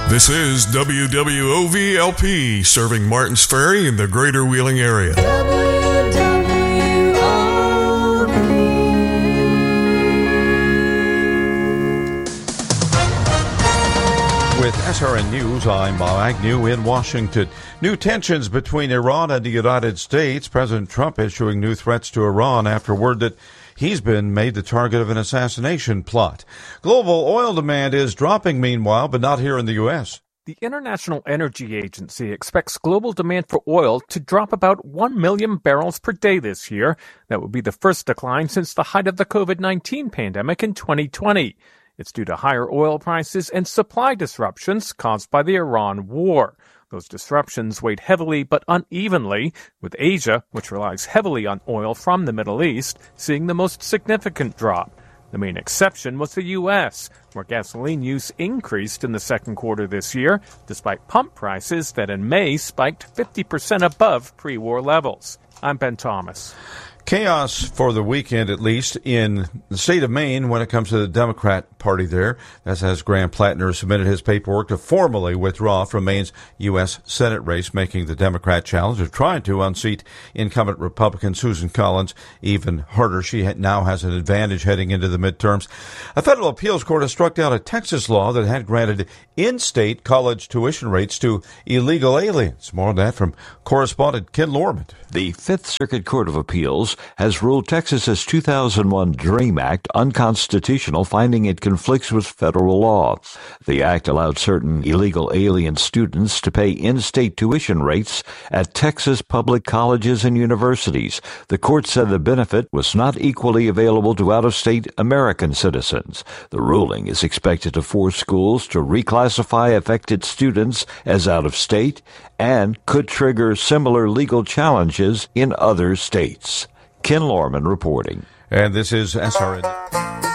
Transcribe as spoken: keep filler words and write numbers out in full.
This is W W O V L P, serving Martins Ferry in the greater Wheeling area. W W O V. With S R N News, I'm Bob Agnew in Washington. New tensions between Iran and the United States. President Trump issuing new threats to Iran after word that he's been made the target of an assassination plot. Global oil demand is dropping meanwhile, but not here in the U S. The International Energy Agency expects global demand for oil to drop about one million barrels per day this year. That would be the first decline since the height of the covid nineteen pandemic in twenty twenty. It's due to higher oil prices and supply disruptions caused by the Iran war. Those disruptions weighed heavily but unevenly, with Asia, which relies heavily on oil from the Middle East, seeing the most significant drop. The main exception was the U S, where gasoline use increased in the second quarter this year, despite pump prices that in May spiked fifty percent above pre-war levels. I'm Ben Thomas. Chaos for the weekend, at least, in the state of Maine when it comes to the Democrat Party there. That's as Graham Plattner submitted his paperwork to formally withdraw from Maine's U S Senate race, making the Democrat challenge of trying to unseat incumbent Republican Susan Collins even harder. She now has an advantage heading into the midterms. A federal appeals court has struck down a Texas law that had granted in-state college tuition rates to illegal aliens. More on that from correspondent Ken Lorman. The Fifth Circuit Court of Appeals has ruled Texas's two thousand one DREAM Act unconstitutional, finding it conflicts with federal law. The act allowed certain illegal alien students to pay in-state tuition rates at Texas public colleges and universities. The court said the benefit was not equally available to out-of-state American citizens. The ruling is expected to force schools to reclassify affected students as out-of-state and could trigger similar legal challenges in other states. Ken Lorman reporting. And this is S R N.